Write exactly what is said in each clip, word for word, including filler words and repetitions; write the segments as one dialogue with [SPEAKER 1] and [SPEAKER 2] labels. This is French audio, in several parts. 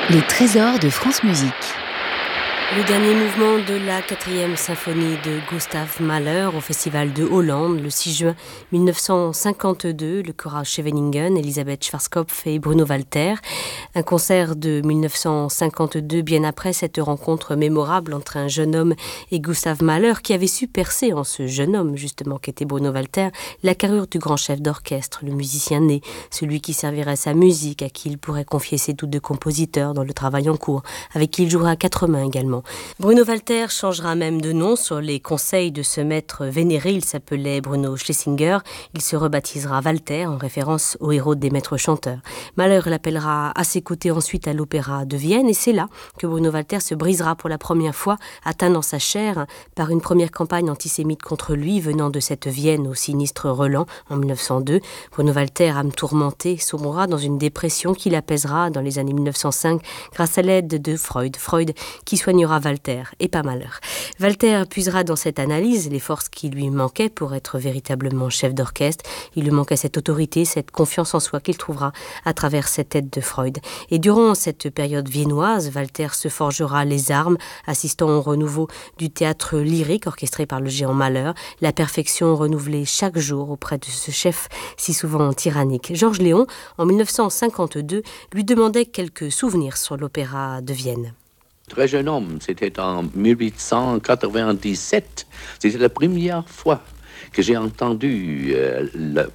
[SPEAKER 1] Les trésors de France Musique.
[SPEAKER 2] Le dernier mouvement de la quatrième symphonie de Gustav Mahler au Festival de Hollande le six juin mille neuf cent cinquante-deux, le choral Scheveningen, Elisabeth Schwarzkopf et Bruno Walter. Un concert de mille neuf cent cinquante-deux, bien après cette rencontre mémorable entre un jeune homme et Gustav Mahler, qui avait su percer en ce jeune homme, justement, qu'était Bruno Walter, la carrure du grand chef d'orchestre, le musicien né, celui qui servirait sa musique, à qui il pourrait confier ses doutes de compositeur dans le travail en cours, avec qui il jouera à quatre mains également. Bruno Walter changera même de nom sur les conseils de ce maître vénéré. Il s'appelait Bruno Schlesinger. Il se rebaptisera Walter en référence au héros des maîtres chanteurs. Mahler l'appellera à ses côtés ensuite à l'Opéra de Vienne, et c'est là que Bruno Walter se brisera pour la première fois, atteint dans sa chair par une première campagne antisémite contre lui venant de cette Vienne au sinistre Roland en mille neuf cent deux. Bruno Walter, âme tourmentée, sombrera dans une dépression qui l'apaisera dans les années mille neuf cent cinq grâce à l'aide de Freud. Freud qui soignera Walter et pas Mahler. Walter puisera dans cette analyse les forces qui lui manquaient pour être véritablement chef d'orchestre. Il lui manquait cette autorité, cette confiance en soi qu'il trouvera à travers cette aide de Freud. Et durant cette période viennoise, Walter se forgera les armes, assistant au renouveau du théâtre lyrique orchestré par le géant Mahler, la perfection renouvelée chaque jour auprès de ce chef si souvent tyrannique. Georges Léon, en mille neuf cent cinquante-deux, lui demandait quelques souvenirs sur l'Opéra de Vienne.
[SPEAKER 3] Très jeune homme, c'était en mille huit cent quatre-vingt-dix-sept. C'était la première fois que j'ai entendu euh,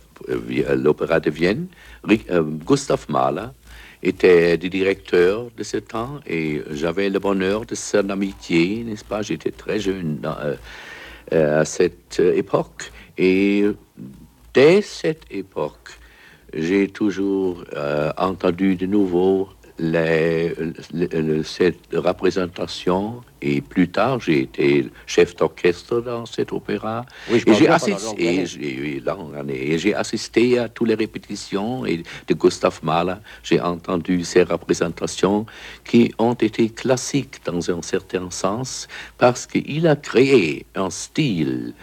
[SPEAKER 3] l'Opéra de Vienne. Euh, Gustav Mahler était le directeur de ce temps et j'avais le bonheur de son amitié, n'est-ce pas? J'étais très jeune dans, euh, à cette époque et dès cette époque, j'ai toujours euh, entendu de nouveau Les, les, cette représentation et plus tard j'ai été chef d'orchestre dans cet opéra
[SPEAKER 4] oui,
[SPEAKER 3] et j'ai assisté et, et j'ai assisté à toutes les répétitions et de Gustav Mahler. J'ai entendu ces représentations qui ont été classiques dans un certain sens parce qu'il a créé un style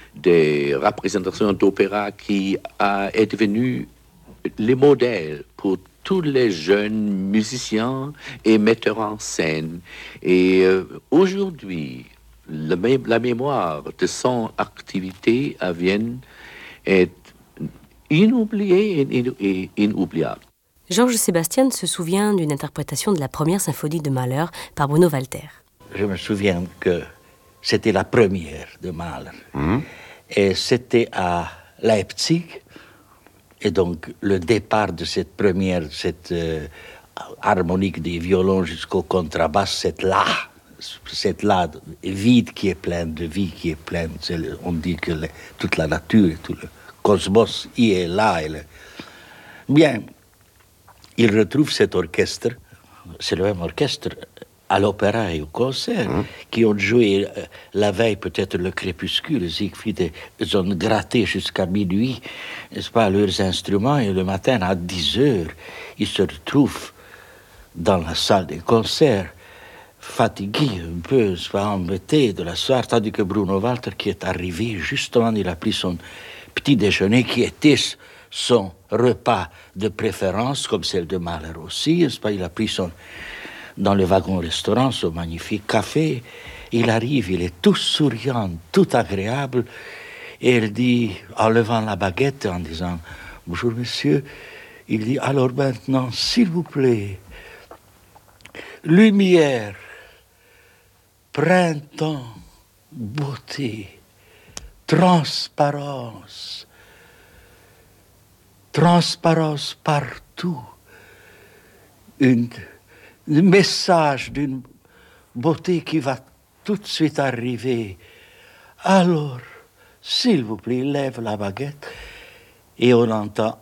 [SPEAKER 3] de représentation d'opéra qui a, est devenu les modèles pour tous les jeunes musiciens et metteurs en scène. Et euh, aujourd'hui, le, la mémoire de son activité à Vienne est inoubliée et, et inoubliable.
[SPEAKER 2] Georges Sébastien se souvient d'une interprétation de la première symphonie de Mahler par Bruno Walter.
[SPEAKER 4] Je me souviens que c'était la première de Mahler. Mmh. Et c'était à Leipzig. Et donc, le départ de cette première, cette euh, harmonique des violons jusqu'au contrebasse, cette là, cette là vide qui est pleine de vie, qui est pleine, le, on dit que le, toute la nature, tout le cosmos y est là. Et le... Bien, il retrouve cet orchestre, c'est le même orchestre à l'opéra et au concert, mmh. qui ont joué euh, la veille peut-être le crépuscule, Siegfried, ils ont gratté jusqu'à minuit, n'est-ce pas, leurs instruments, et le matin à dix heures, ils se retrouvent dans la salle des concerts, fatigués, un peu, n'est-ce pas, embêtés de la soirée, tandis que Bruno Walter, qui est arrivé, justement, il a pris son petit déjeuner, qui était son repas de préférence, comme celle de Mahler aussi, n'est-ce pas, il a pris son... dans le wagon-restaurant, ce magnifique café. Il arrive, il est tout souriant, tout agréable. Et il dit, en levant la baguette, en disant « Bonjour, monsieur », il dit « Alors maintenant, s'il vous plaît, lumière, printemps, beauté, transparence, transparence partout, une... le message d'une beauté qui va tout de suite arriver. Alors, s'il vous plaît, lève la baguette et on entend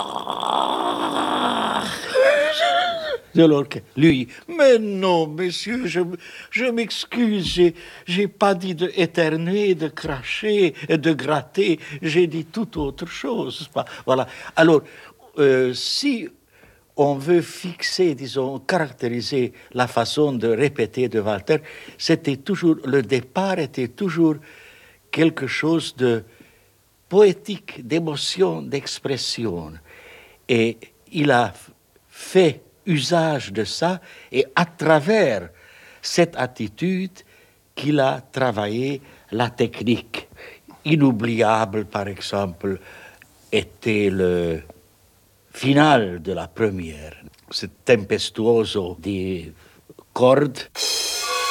[SPEAKER 4] ah. Alors lui, mais non, monsieur, je, je m'excuse, j'ai, j'ai pas dit d'éternuer, de cracher, de gratter, j'ai dit tout autre chose. Voilà. Alors, euh, si on veut fixer, disons, caractériser la façon de répéter de Walter, c'était toujours, le départ était toujours quelque chose de poétique, d'émotion, d'expression. Et il a fait usage de ça et à travers cette attitude qu'il a travaillé la technique. Inoubliable, par exemple, était le final de la première, ce tempestuoso des cordes.